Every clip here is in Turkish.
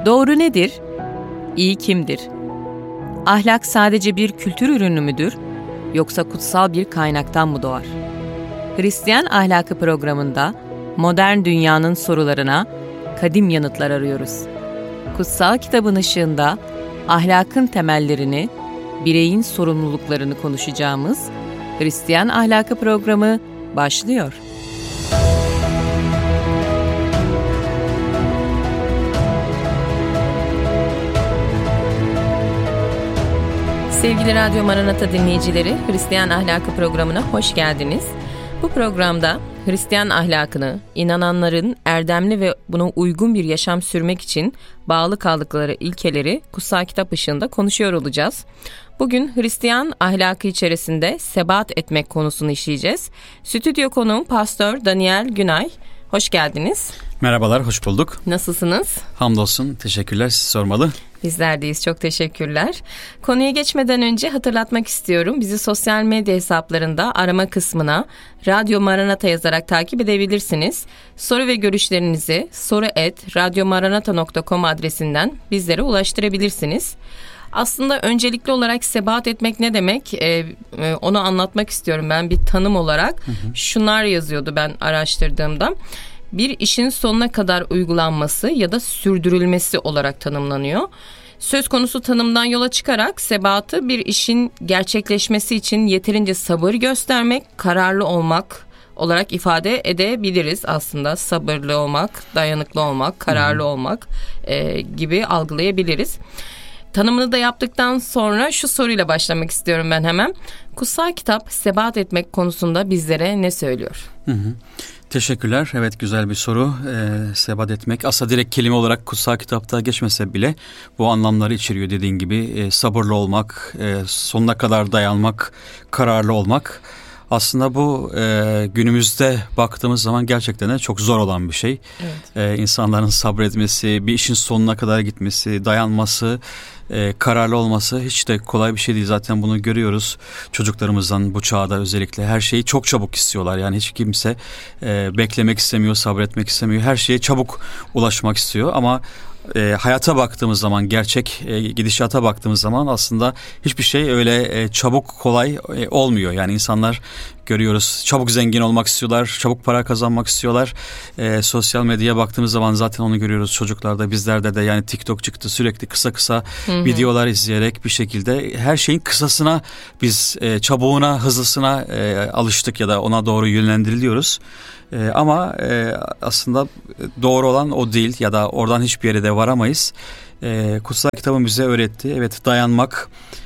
Doğru nedir? İyi kimdir? Ahlak sadece bir kültür ürünü müdür, yoksa kutsal bir kaynaktan mı doğar? Hristiyan Ahlakı programında modern dünyanın sorularına kadim yanıtlar arıyoruz. Kutsal kitabın ışığında ahlakın temellerini, bireyin sorumluluklarını konuşacağımız Hristiyan Ahlakı programı başlıyor. Sevgili Radyo Maranata dinleyicileri, Hristiyan Ahlakı programına hoş geldiniz. Bu programda Hristiyan ahlakını, inananların erdemli ve buna uygun bir yaşam sürmek için bağlı kaldıkları ilkeleri kutsal kitap ışığında konuşuyor olacağız. Bugün Hristiyan ahlakı içerisinde sebat etmek konusunu işleyeceğiz. Stüdyo konuğum Pastör Daniel Günay. Hoş geldiniz. Merhabalar, hoş bulduk. Nasılsınız? Hamdolsun, teşekkürler. Sizi sormalı. Bizler deyiz, çok teşekkürler. Konuya geçmeden önce hatırlatmak istiyorum. Bizi sosyal medya hesaplarında arama kısmına Radyo Maranata yazarak takip edebilirsiniz. Soru ve görüşlerinizi soru@radyomaranata.com adresinden bizlere ulaştırabilirsiniz. Aslında öncelikli olarak sebat etmek ne demek? Onu anlatmak istiyorum ben bir tanım olarak. Şunlar yazıyordu ben araştırdığımda. Bir işin sonuna kadar uygulanması ya da sürdürülmesi olarak tanımlanıyor. Söz konusu tanımdan yola çıkarak sebatı bir işin gerçekleşmesi için yeterince sabır göstermek, kararlı olmak olarak ifade edebiliriz aslında. Sabırlı olmak, dayanıklı olmak, kararlı olmak gibi algılayabiliriz. Tanımını da yaptıktan sonra şu soruyla başlamak istiyorum ben hemen. Kutsal kitap sebat etmek konusunda bizlere ne söylüyor? Teşekkürler. Evet, güzel bir soru. Sebat etmek aslında direkt kelime olarak kutsal kitapta geçmese bile bu anlamları içeriyor dediğin gibi. Sabırlı olmak, sonuna kadar dayanmak, kararlı olmak. Aslında bu günümüzde baktığımız zaman gerçekten de çok zor olan bir şey. Evet. İnsanların sabretmesi, bir işin sonuna kadar gitmesi, dayanması, kararlı olması hiç de kolay bir şey değil. Zaten bunu görüyoruz çocuklarımızdan bu çağda özellikle. Her şeyi çok çabuk istiyorlar. Yani hiç kimse beklemek istemiyor, sabretmek istemiyor. Her şeye çabuk ulaşmak istiyor ama hayata baktığımız zaman, gerçek gidişata baktığımız zaman aslında hiçbir şey öyle çabuk kolay olmuyor. Yani insanlar görüyoruz çabuk zengin olmak istiyorlar, çabuk para kazanmak istiyorlar. Sosyal medyaya baktığımız zaman zaten onu görüyoruz çocuklarda, bizlerde de. Yani TikTok çıktı, sürekli kısa videolar izleyerek bir şekilde her şeyin kısasına biz çabuğuna, hızlısına alıştık ya da ona doğru yönlendiriliyoruz. Ama aslında doğru olan o değil ya da oradan hiçbir yere de varamayız. Kutsal kitabın bize öğretti. Evet, dayanmak,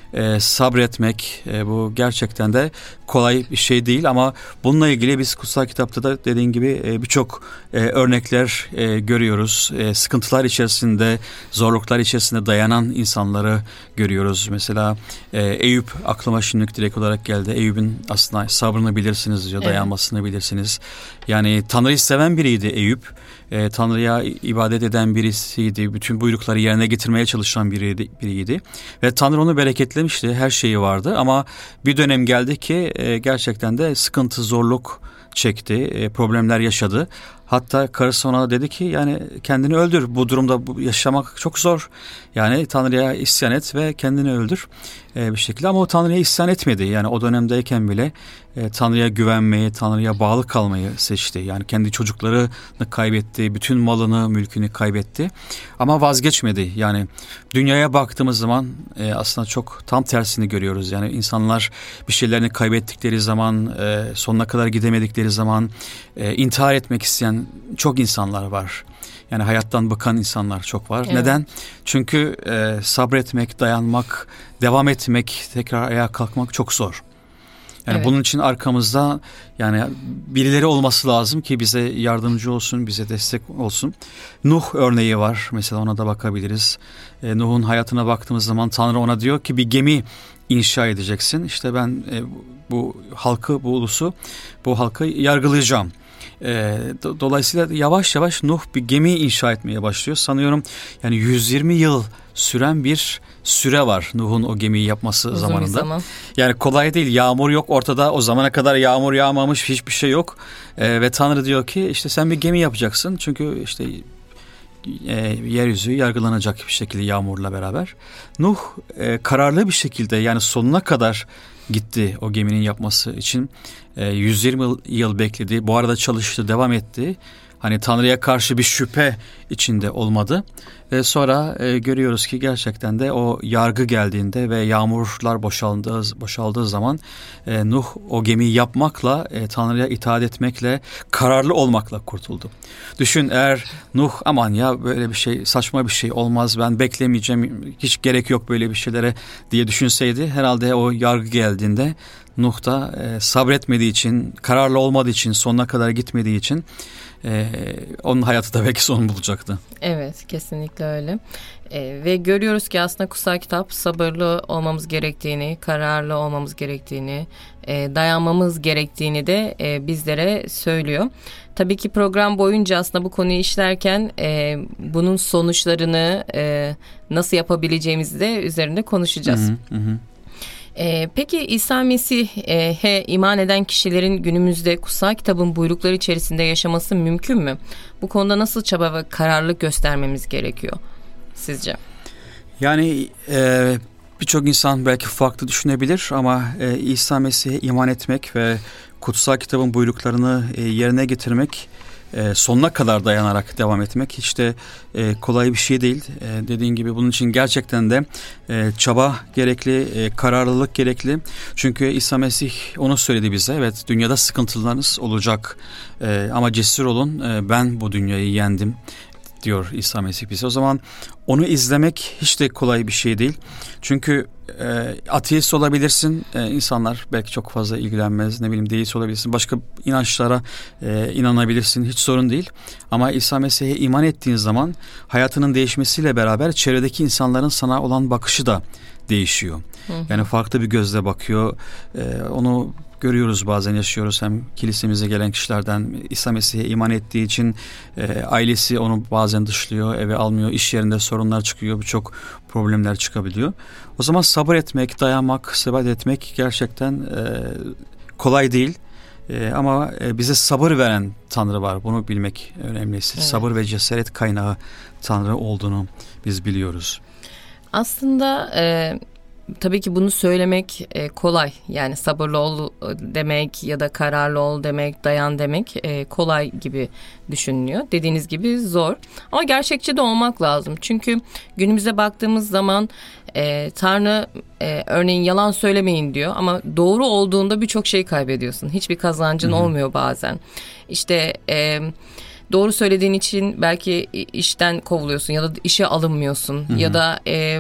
sabretmek bu gerçekten de kolay bir şey değil ama bununla ilgili biz kutsal kitapta da dediğin gibi birçok örnekler görüyoruz. Sıkıntılar içerisinde, zorluklar içerisinde dayanan insanları görüyoruz. Mesela Eyüp aklıma şimdi direkt olarak geldi. Eyüp'ün aslında sabrını bilirsiniz diyor, dayanmasını bilirsiniz. Yani Tanrı'yı seven biriydi Eyüp. Tanrı'ya ibadet eden birisiydi. Bütün buyrukları yerine getirmeye çalışan biriydi. Ve Tanrı onu bereketlemişti. Her şeyi vardı ama bir dönem geldi ki gerçekten de sıkıntı, zorluk çekti. Problemler yaşadı. Hatta karısı ona dedi ki yani kendini öldür. Bu durumda yaşamak çok zor. Yani Tanrı'ya isyan et ve kendini öldür bir şekilde. Ama o Tanrı'ya isyan etmedi. Yani o dönemdeyken bile Tanrı'ya güvenmeyi, Tanrı'ya bağlı kalmayı seçti. Yani kendi çocuklarını kaybetti, bütün malını, mülkünü kaybetti. Ama vazgeçmedi. Yani dünyaya baktığımız zaman aslında çok tam tersini görüyoruz. Yani insanlar bir şeylerini kaybettikleri zaman, sonuna kadar gidemedikleri zaman intihar etmek isteyen çok insanlar var. Yani hayattan bıkan insanlar çok var. Evet. Neden? Çünkü sabretmek, dayanmak, devam etmek, tekrar ayağa kalkmak çok zor. Yani bunun için arkamızda yani birileri olması lazım ki bize yardımcı olsun, bize destek olsun. Nuh örneği var. Mesela ona da bakabiliriz. Nuh'un hayatına baktığımız zaman Tanrı ona diyor ki bir gemi inşa edeceksin. İşte ben bu halkı, bu ulusu, bu halkı yargılayacağım. Dolayısıyla yavaş yavaş Nuh bir gemi inşa etmeye başlıyor. Sanıyorum yani 120 yıl süren bir süre var Nuh'un o gemiyi yapması uzun zamanında. Zaman. Yani kolay değil, yağmur yok ortada, o zamana kadar yağmur yağmamış, hiçbir şey yok. Ve Tanrı diyor ki işte sen bir gemi yapacaksın çünkü işte yeryüzü yargılanacak bir şekilde yağmurla beraber. Nuh kararlı bir şekilde, yani sonuna kadar gitti o geminin yapması için. 120 yıl bekledi. Bu arada çalıştı, devam etti. Hani Tanrı'ya karşı bir şüphe içinde olmadı. Ve sonra görüyoruz ki gerçekten de o yargı geldiğinde ve yağmurlar boşaldığı zaman Nuh o gemiyi yapmakla, Tanrı'ya itaat etmekle, kararlı olmakla kurtuldu. Düşün, eğer Nuh aman ya böyle bir şey, saçma bir şey olmaz, ben beklemeyeceğim, hiç gerek yok böyle bir şeylere diye düşünseydi, herhalde o yargı geldiğinde Nuh da sabretmediği için, kararlı olmadığı için, sonuna kadar gitmediği için onun hayatı da belki son bulacaktı. Evet, kesinlikle öyle. Ve görüyoruz ki aslında kutsal kitap sabırlı olmamız gerektiğini, kararlı olmamız gerektiğini, dayanmamız gerektiğini de bizlere söylüyor. Tabii ki program boyunca aslında bu konuyu işlerken bunun sonuçlarını nasıl yapabileceğimizi de üzerinde konuşacağız. Hı hı. Peki İsa Mesih'e iman eden kişilerin günümüzde kutsal kitabın buyrukları içerisinde yaşaması mümkün mü? Bu konuda nasıl çaba ve kararlılık göstermemiz gerekiyor sizce? Yani birçok insan belki farklı düşünebilir ama İsa Mesih'e iman etmek ve kutsal kitabın buyruklarını yerine getirmek, sonuna kadar dayanarak devam etmek hiç de kolay bir şey değil. Dediğin gibi bunun için gerçekten de çaba gerekli, kararlılık gerekli. Çünkü İsa Mesih onu söyledi bize. Evet, dünyada sıkıntılarınız olacak ama cesur olun, ben bu dünyayı yendim diyor İsa Mesih bize. O zaman onu izlemek hiç de kolay bir şey değil. Çünkü ateist olabilirsin, insanlar belki çok fazla ilgilenmez, ne bileyim deist olabilirsin, başka inançlara inanabilirsin, hiç sorun değil. Ama İsa Mesih'e iman ettiğin zaman hayatının değişmesiyle beraber çevredeki insanların sana olan bakışı da değişiyor. Hı. Yani farklı bir gözle bakıyor. Onu görüyoruz, bazen yaşıyoruz. Hem kilisemize gelen kişilerden, İsa Mesih'e iman ettiği için ailesi onu bazen dışlıyor, eve almıyor, iş yerinde sorunlar çıkıyor, birçok problemler çıkabiliyor. O zaman sabır etmek, dayanmak, sebat etmek gerçekten kolay değil. Ama bize sabır veren Tanrı var. Bunu bilmek önemli. Evet. Sabır ve cesaret kaynağı Tanrı olduğunu biz biliyoruz. Aslında tabii ki bunu söylemek kolay. Yani sabırlı ol demek ya da kararlı ol demek, dayan demek kolay gibi düşünülüyor. Dediğiniz gibi zor. Ama gerçekçi de olmak lazım. Çünkü günümüze baktığımız zaman Tanrı örneğin yalan söylemeyin diyor. Ama doğru olduğunda birçok şey kaybediyorsun. Hiçbir kazancın olmuyor bazen. İşte doğru söylediğin için belki işten kovuluyorsun ya da işe alınmıyorsun ya da